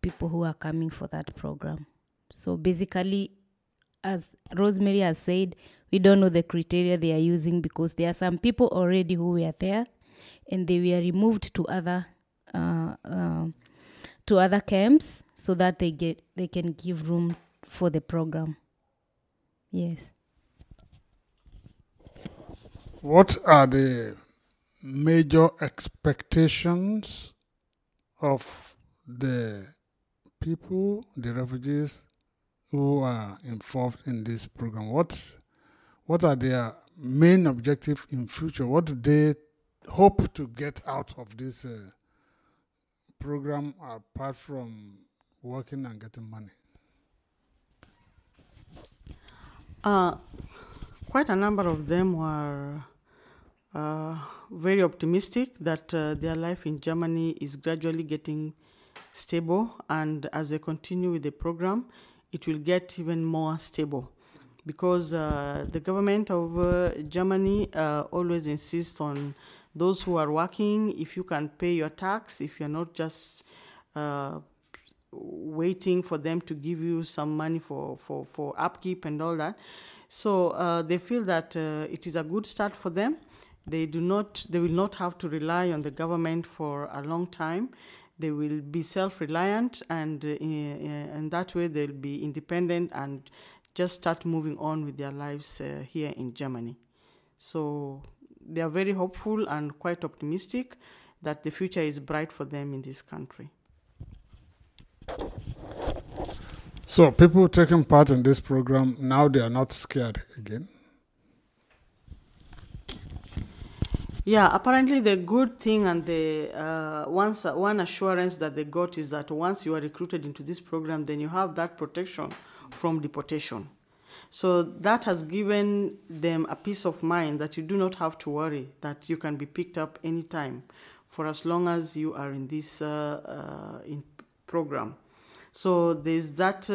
people who are coming for that program. So basically, as Rosemary has said, we don't know the criteria they are using because there are some people already who were there and they were removed to other camps so that they can give room for the program. Yes. What are the major expectations of the people, the refugees who are involved in this program? What are their main objectives in future? What do they hope to get out of this program apart from working and getting money? Quite a number of them were very optimistic that their life in Germany is gradually getting stable, and as they continue with the program, it will get even more stable because the government of Germany always insists on those who are working, if you can pay your tax, if you're not just waiting for them to give you some money for upkeep and all that. So they feel that it is a good start for them. They will not have to rely on the government for a long time. They will be self-reliant, and that way they'll be independent and just start moving on with their lives here in Germany. So they are very hopeful and quite optimistic that the future is bright for them in this country. So people taking part in this program, now they are not scared again? Yeah, apparently the good thing and the one assurance that they got is that once you are recruited into this program, then you have that protection from deportation. So that has given them a peace of mind that you do not have to worry that you can be picked up anytime for as long as you are in this program. So there's that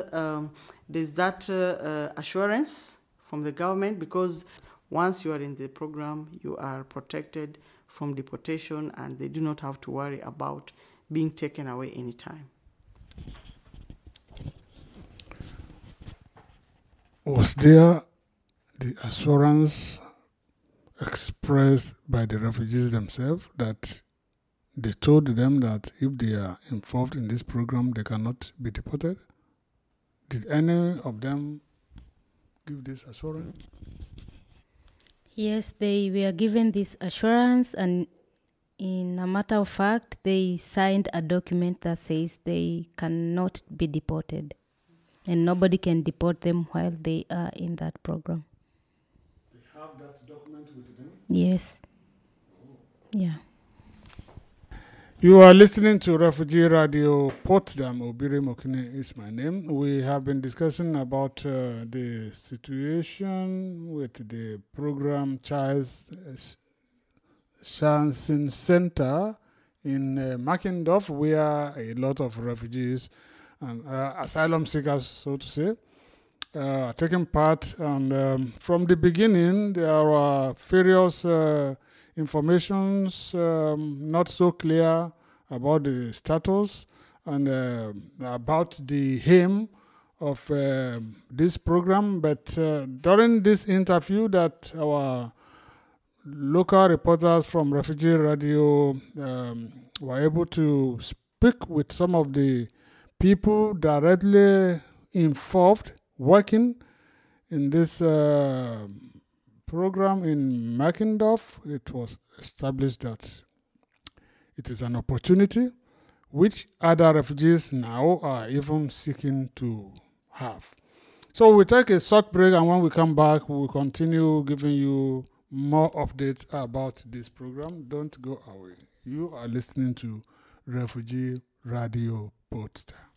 assurance from the government, because once you are in the program, you are protected from deportation and they do not have to worry about being taken away anytime. Was there the assurance expressed by the refugees themselves that they told them that if they are involved in this program, they cannot be deported? Did any of them give this assurance? Yes, they were given this assurance, and in a matter of fact, they signed a document that says they cannot be deported, and nobody can deport them while they are in that program. They have that document with them? Yes. Yeah. You are listening to Refugee Radio Potsdam. Obiri Mokine is my name. We have been discussing about the situation with the program Child's Chancen Center in Mackendorf, where a lot of refugees and asylum seekers, so to say, are taking part. And from the beginning, there are various informations not so clear about the status and about the aim of this program. But during this interview that our local reporters from Refugee Radio were able to speak with some of the people directly involved working in this program in Mackendorf, it was established that it is an opportunity which other refugees now are even seeking to have. So we take a short break, and when we come back, we will continue giving you more updates about this program. Don't go away. You are listening to Refugee Radio Potsdam.